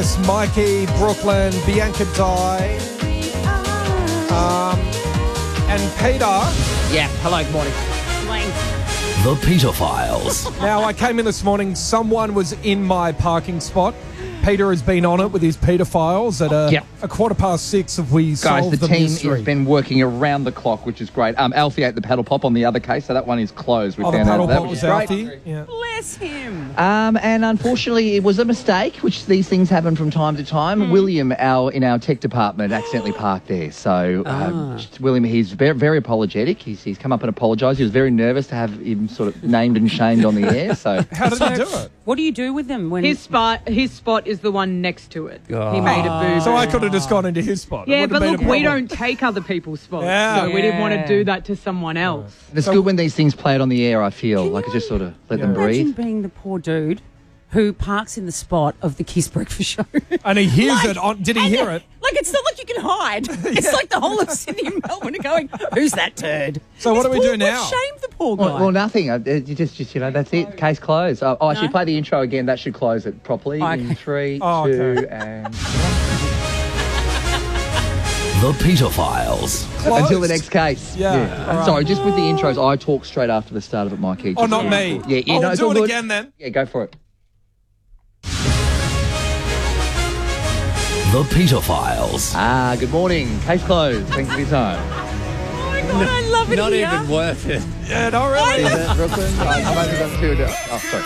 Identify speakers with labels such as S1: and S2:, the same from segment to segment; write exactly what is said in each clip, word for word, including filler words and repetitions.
S1: Mikey, Brooklyn, Bianca Dye, um, and Peter.
S2: Yeah, hello, good morning.
S3: The Peter Files.
S1: Now, I came in this morning, someone was in my parking spot. Peter has been on it with his Peter Files at a,
S2: Yep.
S1: a quarter past six if we
S2: Guys,
S1: solve
S2: the,
S1: the
S2: team
S1: mystery.
S2: has been working around the clock, which is great. Um, Alfie ate the paddle pop on the other case, so that one is closed. We
S1: Oh, the
S2: found
S1: paddle
S2: out that,
S1: pop
S2: which
S1: was
S2: is great.
S1: Alfie. Yeah.
S4: Bless him.
S2: Um, and unfortunately, it was a mistake, which these things happen from time to time.
S4: Mm.
S2: William, our in our tech department, accidentally parked there. So, um,
S4: Ah.
S2: William, he's very, very apologetic. He's, he's come up and apologised. He was very nervous to have him sort of named and shamed on the air. So,
S1: How did he do it?
S4: What do you do with them when
S5: His spot, his spot is the one next to it. He made a boo.
S1: So I could have just gone into his spot. It
S5: yeah,
S1: wouldn't
S5: but
S1: have
S5: look,
S1: been a
S5: we
S1: problem.
S5: don't take other people's spots,
S1: Yeah.
S5: so we didn't want to
S4: Yeah.
S5: do that to someone else.
S2: it's good when these things play it on the air, I feel.
S4: Can
S2: like
S4: you
S2: it just sort of let them
S4: imagine
S2: breathe.
S4: being the poor dude who parks in the spot of the Kiss Breakfast Show?
S1: And he hears
S4: Like-
S1: it. On, did he
S4: and
S1: hear
S4: the-
S1: it?
S4: Like, it's not like you can hide. It's like the whole of Sydney and Melbourne are going, who's that turd?
S1: So what
S4: This
S1: do we
S4: poor-
S1: do now?
S4: What shamed the poor guy?
S2: Well, well, nothing. Uh, You just, just, you know, that's it. Case closed. Oh, oh I should
S4: No?
S2: play the intro again. That should close it properly.
S4: Okay.
S2: In three,
S1: Oh,
S2: two,
S1: okay.
S2: and
S3: The Peter Files.
S1: Closed.
S2: until the next case.
S1: Yeah. All right.
S2: Sorry, just with the intros, I talk straight after the start of it, Mikey.
S1: Oh,
S2: Just-
S1: not me.
S2: Yeah, yeah,
S1: oh,
S2: no, it's
S1: do
S2: all
S1: it
S2: good.
S1: again then.
S2: Yeah, go for it.
S3: The Peter Files.
S2: Ah, good morning. Case closed. Thanks for your time.
S4: Oh, my God, I love it
S6: Not
S4: here.
S6: even worth it.
S1: Yeah, not really.
S2: Is it Brooklyn? I- I've only got two. to- Oh, sorry.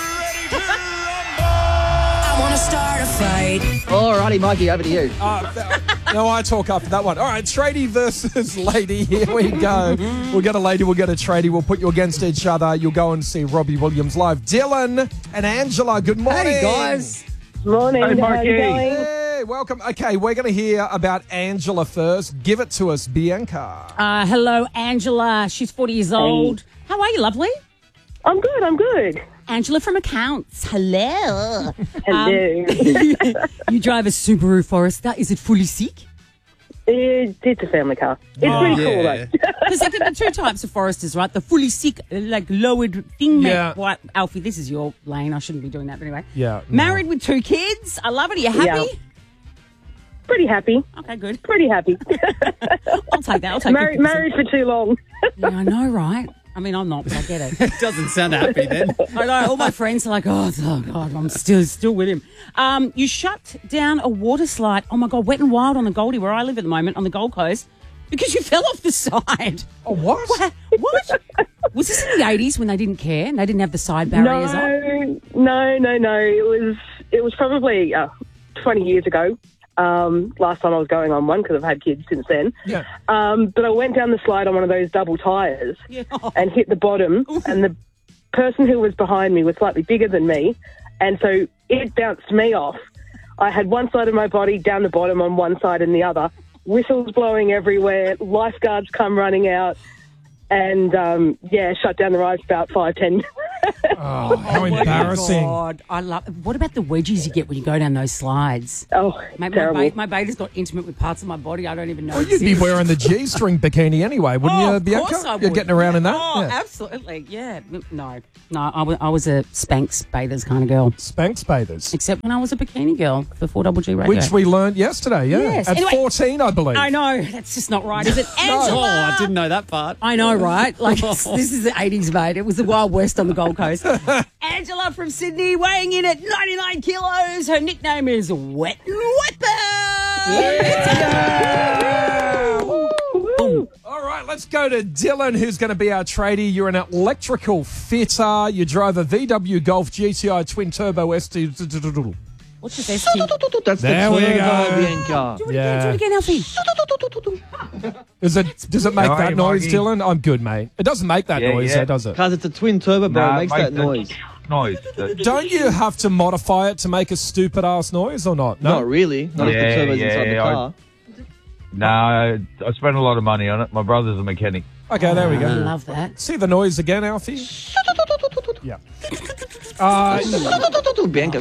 S7: I wanna start a fight.
S2: Alrighty, Mikey, over to you.
S1: Uh, th- no, I talk after that one. All right, tradie versus lady. Here we go. We'll get a lady, we'll get a tradie. We'll put you against each other. You'll go and see Robbie Williams live. Dylan and Angela, good morning.
S6: Hey, guys.
S8: Morning.
S9: Hey,
S8: how are
S9: Marky.
S8: you going?
S1: Hey, welcome. Okay, we're going to hear about Angela first. Give it to us, Bianca.
S4: Uh, hello, Angela. She's forty years old. How are you, lovely?
S8: I'm good. I'm good.
S4: Angela from Accounts. Hello.
S8: Hello.
S4: You drive a Subaru Forester. Is it fully sick?
S8: It, it's a family car. It's pretty cool
S6: yeah.
S8: though.
S4: Because there are two types of Foresters, right? The fully sick, uh, like lowered thing.
S1: Yeah.
S4: That, what, Alfie, this is your lane. I shouldn't be doing that, but anyway.
S1: Yeah, no.
S4: Married with two kids. I love it. Are you happy?
S8: Yeah. Pretty happy.
S4: Okay, good.
S8: Pretty happy.
S4: I'll take that. I'll take
S8: married,
S4: fifty percent.
S8: married for too long.
S4: Yeah, I know, right? I mean, I'm not, but I get it.
S6: Doesn't sound happy then.
S4: I know. All my friends are like, oh, oh God, I'm still still with him. Um, you shut down a water slide. Oh, my God, Wet and Wild on the Goldie, where I live at the moment, on the Gold Coast, because you fell off the side.
S1: Oh, what?
S4: What? What? Was this in the eighties when they didn't care and they didn't have the side barriers up?
S8: No, no, no, no. It was it was probably uh, twenty years ago. Um, last time I was going on one because I've had kids since then.
S1: Yeah.
S8: Um, but I went down the slide on one of those double tyres
S4: Yeah.
S8: and hit the bottom, and the person who was behind me was slightly bigger than me, and so it bounced me off. I had one side of my body down the bottom on one side and the other, whistles blowing everywhere, lifeguards come running out, and um, yeah, shut down the ride for about five, ten
S1: Oh, how embarrassing.
S4: God, I love. What about the wedgies you get when you go down those slides?
S8: Oh,
S4: Mate, my,
S8: terrible.
S4: ba- my baby's not intimate with parts of my body. I don't even know.
S1: Well, you'd be
S4: exist.
S1: wearing the G-string bikini anyway, wouldn't
S4: Oh,
S1: you,
S4: of
S1: Bianca?
S4: course I
S1: You're
S4: would.
S1: getting around in that?
S4: Oh,
S1: Yeah.
S4: absolutely. Yeah. No, no, I was, I was a Spanx bathers kind of girl.
S1: Spanx bathers.
S4: Except when I was a bikini girl for four Double G Radio.
S1: Which we learned yesterday, yeah.
S4: Yes.
S1: At
S4: Anyway-
S1: fourteen, I believe.
S4: I know, that's just not right, is it?
S6: Oh,
S4: Angela!
S6: I didn't know that part.
S4: I know, right? Like, this is the eighties, mate. It was the Wild West on the Gold Coast. Angela from Sydney weighing in at ninety-nine kilos. Her nickname is Wet and Wiper.
S1: All right, let's go to Dylan, who's going to be our tradie. You're an electrical fitter. You drove a V W Golf G T I Twin Turbo S T.
S4: What's your best tip? Do
S2: That's
S1: There
S2: the
S1: we
S2: turbo,
S1: go.
S2: Bianca.
S4: it
S1: Yeah.
S4: again, do it again, Alfie.
S1: Does it, does it make
S9: How are
S1: that
S9: you,
S1: noise,
S9: Mikey?
S1: Dylan? I'm good, mate. It doesn't make that
S9: Yeah,
S1: noise,
S9: yeah.
S1: though, does it?
S6: Because it's a twin turbo, bro.
S9: Nah,
S6: it makes
S9: mate,
S6: that
S9: the-
S6: noise.
S9: Noise. The-
S1: Don't you have to modify it to make a stupid-ass noise or not? No?
S6: Not really. Not if
S9: Yeah,
S6: the turbo's
S9: yeah,
S6: inside the
S9: I-
S6: car.
S9: Nah, I spent a lot of money on it. My brother's a mechanic.
S1: Okay, there we
S4: I
S1: go.
S4: love that.
S1: See the noise again, Alfie? Yeah. Uh,
S6: Bianca.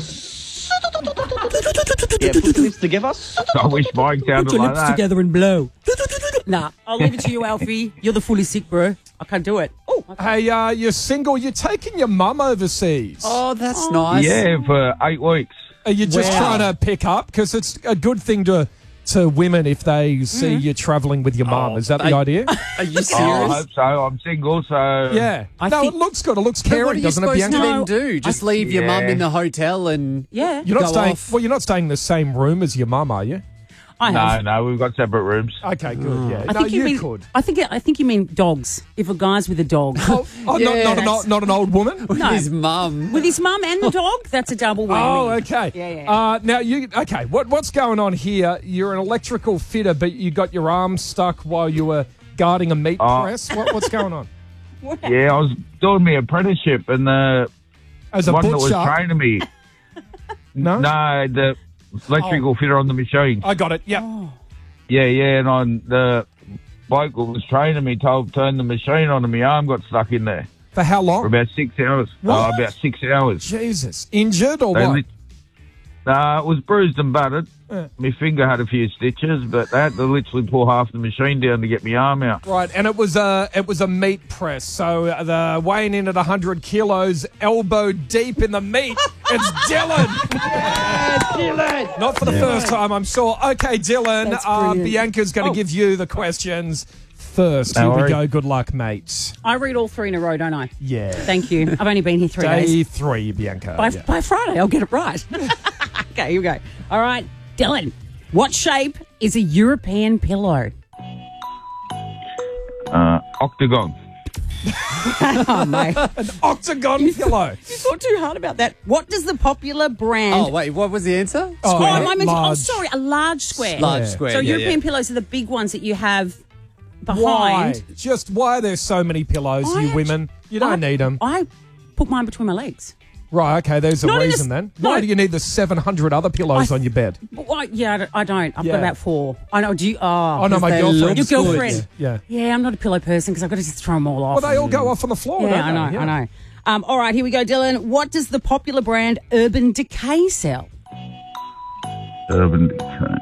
S6: Yeah, put the lips together.
S9: I wish Mike sounded
S4: Put your
S9: like
S4: lips
S9: that.
S4: together and blow. Nah, I'll leave it to you, Alfie. You're the fully sick, bro. I can't do it. Oh,
S1: hey, uh, you're single. You're taking your mum overseas.
S6: Oh, that's nice.
S9: Yeah, for eight weeks.
S1: Are you just
S10: Wow.
S1: trying to pick up? Because it's a good thing to to women if they see you travelling with your mum.
S10: Oh,
S1: Is that
S10: they-
S1: the idea?
S10: Are you
S9: Oh, I
S10: serious?
S9: hope so. I'm single, so
S1: Yeah.
S4: I
S1: no,
S4: think-
S1: it looks good. It looks
S10: But what are
S1: caring,
S10: you
S1: doesn't it,
S10: supposed
S1: Bianca?
S10: to
S4: No.
S10: then do? Just leave your mum
S9: Yeah.
S10: in the hotel and
S4: Yeah.
S1: You're not
S10: go
S1: staying.
S10: off?
S1: Well, you're not staying in the same room as your mum, are you?
S4: I have.
S9: no, no, we've got separate rooms.
S1: Okay, good. Yeah.
S4: I
S1: no,
S4: think you,
S1: you
S4: mean.
S1: could.
S4: I think. I think you mean dogs. If a guy's with a dog,
S1: Oh, oh
S10: Yeah,
S1: not, not, an
S10: that's-
S1: old, not an old woman.
S10: with
S4: No.
S10: his mum.
S4: with his mum and the dog, that's a double whammy.
S1: Oh, okay.
S4: Yeah, yeah.
S1: Uh, now you okay? What what's going on here? You're an electrical fitter, but you got your arm stuck while you were guarding a meat
S9: Oh.
S1: press. What, what's going on?
S9: Yeah, I was doing my apprenticeship, and the
S1: As a
S9: one that was
S1: butcher?
S9: training me,
S1: No,
S9: no, the electrical fitter on the machine.
S1: I got it. Yeah.
S4: Oh.
S9: Yeah, yeah, and on the bloke that was training me told turn the machine on, and my arm got stuck in there
S1: For how
S9: for
S1: long?
S9: about six hours.
S1: What?
S9: Oh, about six hours.
S1: Jesus, injured or
S9: They
S1: what?
S9: lit- Nah, it was bruised and battered.
S1: Yeah.
S9: My finger had a few stitches, but they had to literally pull half the machine down to get my arm out.
S1: Right, and it was a it was a meat press. So uh, the weighing in at one hundred kilos, elbow deep in the meat. It's Dylan. Yeah, Dylan. Not for the first time, I'm sure. Okay, Dylan.
S4: That's
S1: Uh,
S4: brilliant.
S1: Bianca's going to
S4: Oh.
S1: give you the questions first.
S9: No
S1: Here we
S9: worries.
S1: go. Good luck, mates.
S4: I read all three in a row, don't I?
S1: Yeah.
S4: Thank you. I've only been here three
S1: Day
S4: days.
S1: three, Bianca.
S4: By,
S1: Yeah.
S4: by Friday, I'll get it right. Okay, here we go. All right, Dylan. What shape is a European pillow?
S9: Uh, octagon.
S4: Oh, mate.
S1: Octagon pillow.
S4: You thought too hard about that. What does the popular brand...
S10: Oh, wait, what was the answer?
S1: Oh,
S4: Oh, am I meant to- oh,
S1: large.
S4: sorry, a large square.
S10: Large
S1: Yeah.
S10: square.
S4: So
S10: yeah,
S4: European
S10: yeah.
S4: pillows are the big ones that you have
S1: Why?
S4: behind.
S1: Just why are there so many pillows,
S4: I
S1: you
S4: actu-
S1: women? You don't
S4: I-
S1: need them.
S4: I put mine between my legs.
S1: Right, okay, there's a
S4: Not in
S1: reason
S4: a s-
S1: then. Why
S4: no.
S1: do you need the seven hundred other pillows
S4: I-
S1: on your bed?
S4: But why, yeah, I don't- I don't. I've
S1: Yeah.
S4: got about four. I know. Do you? Oh,
S1: Oh, no, my
S10: they
S1: girlfriend.
S10: look
S4: Your girlfriend.
S1: Yeah.
S4: Yeah, I'm not a pillow person because I've got to just throw them all off.
S1: Well, they all go off on the floor,
S4: yeah,
S1: don't
S4: I know,
S1: they?
S4: I know. Um, all right, here we go, Dylan. What does the popular brand Urban Decay sell?
S9: Urban Decay.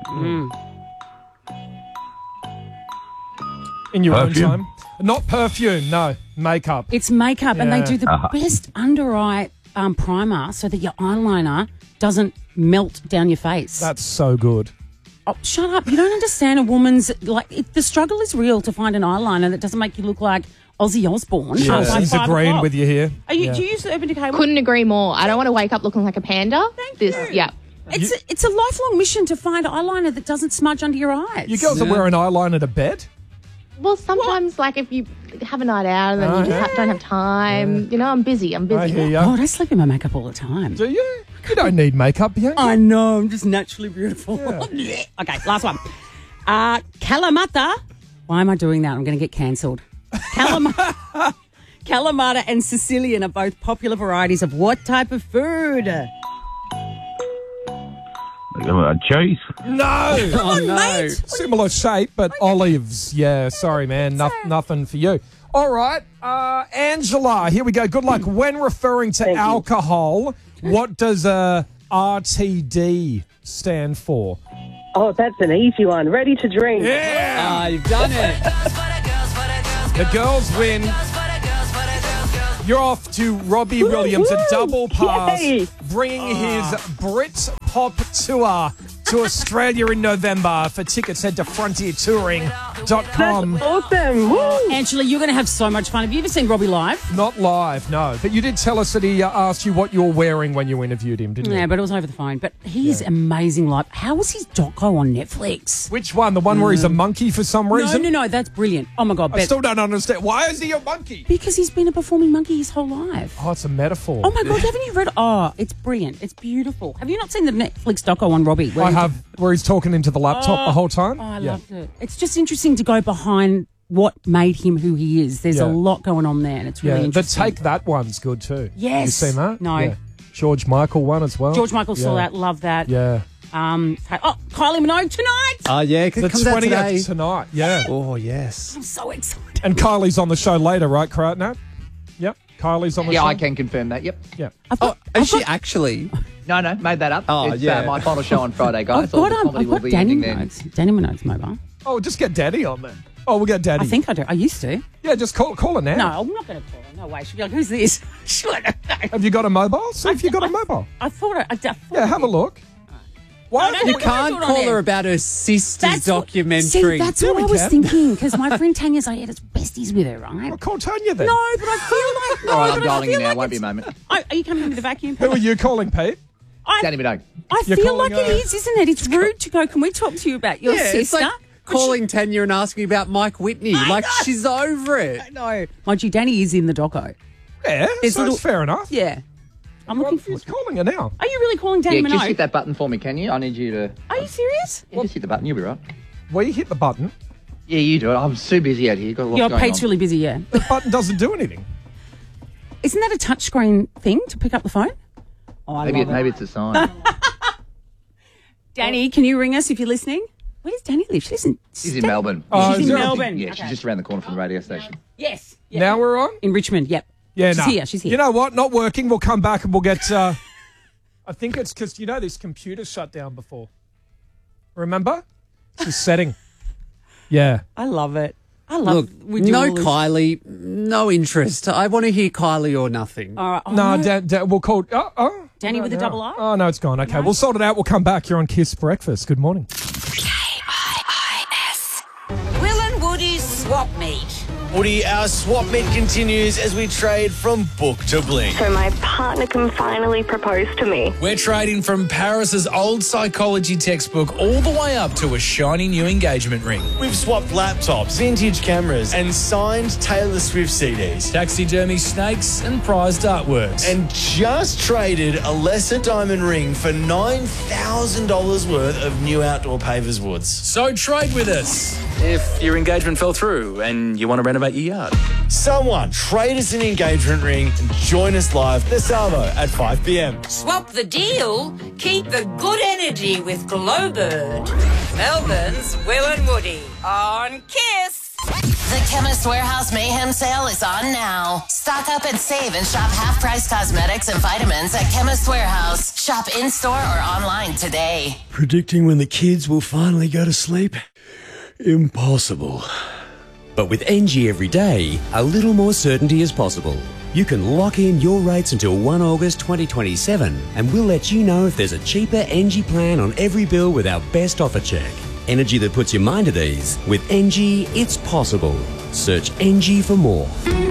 S1: In your
S9: Perfume?
S1: own time. Not perfume, no. Makeup.
S4: It's makeup, and they
S1: Yeah.
S4: do the
S9: Uh-huh.
S4: best under eye um, primer so that your eyeliner doesn't melt down your face.
S1: That's so good.
S4: Oh, shut up! You don't understand a woman's like. It, the struggle is real to find an eyeliner that doesn't make you look like Ozzy Osbourne.
S1: Yeah,
S4: uh, by
S1: she's
S4: five
S1: agreeing
S4: o'clock.
S1: with you here.
S4: Are you?
S1: Yeah.
S4: Do you use the Urban Decay one?
S11: Couldn't agree more. I don't want to wake up looking like a panda.
S4: Thank
S11: this,
S4: you.
S11: yeah.
S4: It's a, it's a lifelong mission to find eyeliner that doesn't smudge under your eyes.
S1: You girls are wearing eyeliner to bed?
S11: Well, sometimes, like, if you have a night out and then
S1: Oh,
S11: you just
S1: yeah.
S11: ha- don't have time, you know, I'm busy. I'm busy.
S1: I hear you.
S4: God, I sleep in my makeup all the time.
S1: Do you? You don't need makeup, Bianca.
S4: I know, I'm just naturally beautiful. okay, last one. Uh, Kalamata. Why am I doing that? I'm going to get cancelled. Kalamata. Kalamata and Sicilian are both popular varieties of what type of food?
S9: Uh, cheese.
S1: No.
S10: Oh, no.
S4: Mate.
S1: Similar shape, but olives. Yeah, sorry, man. No, nothing for you. All right. Uh, Angela, here we go. Good luck. When referring to
S8: Thank you.
S1: alcohol, what does uh, R T D stand for?
S8: Oh, that's an easy one. Ready to drink.
S1: Yeah.
S10: Ah, you've done it.
S1: The girls win. You're off to Robbie Williams, a double pass,
S8: Yay.
S1: bringing his Brit Pop tour to Australia in November. For tickets, head to frontier touring dot com.
S8: Awesome. Woo.
S4: Angela, you're going to have so much fun. Have you ever seen Robbie live?
S1: Not live, no. But you did tell us that he uh, asked you what you were wearing when you interviewed him, didn't
S4: Yeah,
S1: you?
S4: but it was over the phone. But he is amazing live. How was his doco on Netflix?
S1: Which one? The one where he's a monkey for some
S4: No,
S1: reason?
S4: no, no, that's brilliant. Oh my God,
S1: I
S4: Bet-
S1: still don't understand. Why is he a monkey?
S4: because he's been a performing monkey his whole life.
S1: Oh, it's a metaphor.
S4: Oh my God, haven't you read? Oh, it's brilliant. It's beautiful. Have you not seen the Netflix doco on Robbie? where
S1: I
S4: he-
S1: have, where he's talking into the laptop the whole time.
S4: Oh, I
S1: Yeah.
S4: loved it. It's just interesting to go behind what made him who he is. There's
S1: Yeah.
S4: a lot going on there, and it's really
S1: Yeah, the
S4: interesting.
S1: Take That one's good too.
S4: Yes.
S1: You seen that?
S4: No.
S1: Yeah. George Michael one as well.
S4: George Michael saw
S1: Yeah.
S4: that. Love that.
S1: Yeah.
S4: Um. Oh, Kylie Minogue tonight.
S10: Oh, yeah, 'cause
S1: The
S10: it comes out today.
S1: twentieth tonight. Yeah.
S10: Oh, yes.
S4: I'm so excited.
S1: And Kylie's on the show later, right, Nat? Yep. Kylie's on the
S2: Yeah,
S1: show.
S2: I can confirm that. Yep.
S1: Yeah.
S4: I've
S10: Oh,
S4: got,
S10: is
S4: I've
S10: she
S4: got,
S10: actually?
S2: No, no, made that up.
S10: Oh,
S2: it's
S10: yeah.
S2: uh, my final show on Friday, guys.
S4: I've
S2: All
S4: got,
S2: the
S4: um,
S2: comedy
S4: I've
S2: will
S4: got
S2: be
S4: Danny
S2: ending then.
S4: Minogue's. Danny Minogue's mobile.
S1: Oh, just get Daddy on then. Oh, we'll get Daddy.
S4: I think I do. I used to.
S1: Yeah, just call call her now.
S4: No, I'm not going to call her. No way. She'll be like, who's this? Sure.
S1: Have you got a mobile? See if you got a mobile.
S4: I thought I, I thought
S1: Yeah, have a look. Why?
S4: No, no,
S1: have
S10: You
S4: no,
S1: we-
S4: no,
S10: can't
S4: do it on
S10: call
S4: air.
S10: her about her sister's
S4: That's what-
S10: documentary.
S4: See, that's
S1: Yeah,
S4: what
S1: we
S4: I was
S1: can.
S4: thinking because my friend Tanya's like, yeah, it's besties with her, right?
S1: Well, call Tanya then.
S4: No, but I feel like no,
S2: All right, I'm
S4: but I
S2: dialing
S4: feel
S2: you now.
S4: like
S2: Won't be a
S4: it's-
S2: moment.
S4: I, are you coming in with the vacuum?
S1: Who are you calling, Pete?
S4: I,
S2: Danny Minogue.
S4: I
S1: You're
S4: feel like
S1: calling
S4: it
S1: her-
S4: is, isn't it? It's rude to go. Can we talk to you about your
S10: yeah, it's
S4: sister?
S10: like calling Tanya and asking about Mike Whitney.
S4: I
S10: like,
S4: know.
S10: she's over it.
S4: No, mind you, Danny is in the doco.
S1: Yeah,
S4: It's
S1: so
S4: little-
S1: it's fair enough.
S4: Yeah, I'm
S1: Well,
S4: looking for.
S1: he's calling her now.
S4: Are you really calling Danny
S2: Yeah,
S4: Minogue?
S2: just hit that button for me, can you? I need you to.
S4: Are you serious?
S2: Yeah, just hit the button. You'll be right.
S1: We hit the button.
S2: Yeah, you do it. I'm so busy out here. Got a lot
S4: Your
S2: going
S4: Pete's
S2: on.
S4: really busy. Yeah,
S1: The button doesn't do anything.
S4: isn't that a touchscreen thing to pick up the phone? Oh, I
S2: Maybe,
S4: love
S2: it,
S4: it.
S2: maybe it's a sign.
S4: Danny, can you ring us if you're listening? Where does Danny live? She doesn't.
S2: She's in
S4: Stan-
S2: Melbourne.
S1: Oh,
S4: She's
S1: is
S4: in
S1: there-
S4: Melbourne.
S2: Yeah,
S4: Okay.
S2: she's just around the corner from the radio station.
S4: Yes. Yeah.
S1: Now we're on?
S4: In Richmond. Yep.
S1: Yeah,
S4: She's
S1: no.
S4: here. She's here.
S1: You know what? Not working. We'll come back and we'll get. Uh, I think it's because, you know, this computer shut down before. Remember? It's setting. Yeah.
S4: I love it. I love.
S10: Look,
S4: we do
S10: no
S4: all this-
S10: Kylie, no interest. I want to hear Kylie or nothing.
S4: All right. Oh,
S1: No, Dan, Dan, we'll call. Oh, oh.
S4: Danny with a
S1: No.
S4: double R?
S1: Oh, no, it's gone. Okay, we'll sort it out. We'll come back. You're on Kiss Breakfast. Good morning.
S7: Will and Woody's swap meet.
S12: Woody, our swap meet continues as we trade from book to bling.
S8: So my partner can finally propose to me.
S12: We're trading from Paris's old psychology textbook all the way up to a shiny new engagement ring. We've swapped laptops, vintage cameras, and signed Taylor Swift C Ds. Taxidermy snakes and prized artworks. And just traded a lesser diamond ring for nine thousand dollars worth of new outdoor pavers woods. So trade with us.
S13: If your engagement fell through and you want to renovate your yard.
S12: Someone trade us an engagement ring and join us live this Arvo at five p.m.
S7: Swap the deal. Keep the good energy with Glowbird. Melbourne's Will and Woody on Kiss.
S14: The Chemist Warehouse Mayhem Sale is on now. Stock up and save and shop half-price cosmetics and vitamins at Chemist Warehouse. Shop in-store or online today.
S15: Predicting when the kids will finally go to sleep? Impossible. But with N G every day, a little more certainty is possible. You can lock in your rates until the first of August twenty twenty-seven, and we'll let you know if there's a cheaper N G plan on every bill with our best offer check. Energy that puts your mind at ease. With N G, it's possible. Search N G for more.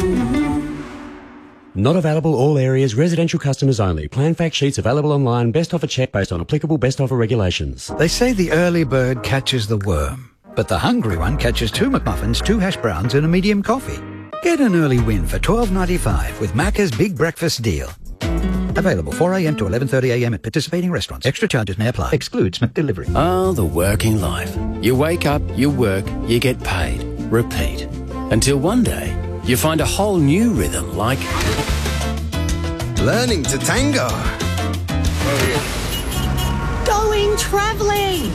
S15: Not available all areas, residential customers only. Plan fact sheets available online. Best offer check based on applicable best offer regulations.
S16: They say the early bird catches the worm, but the hungry one catches two McMuffins, two hash browns and a medium coffee. Get an early win for twelve ninety-five with Macca's Big Breakfast Deal. Available four a.m. to eleven thirty a.m. at participating restaurants. Extra charges may apply. Excludes McDelivery.
S17: Oh, the working life. You wake up, you work, you get paid. Repeat. Until one day, you find a whole new rhythm like...
S18: Learning to tango.
S11: Going travelling.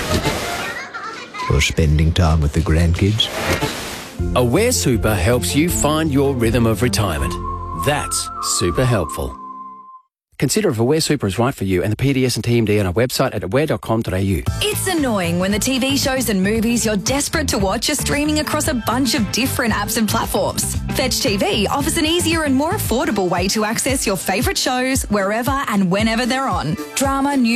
S16: Or spending time with the grandkids.
S17: Aware Super helps you find your rhythm of retirement. That's super helpful. Consider if Aware Super is right for you and the P D S and T M D on our website at aware dot com dot a u.
S19: It's annoying when the T V shows and movies you're desperate to watch are streaming across a bunch of different apps and platforms. Fetch T V offers an easier and more affordable way to access your favourite shows wherever and whenever they're on. Drama, news,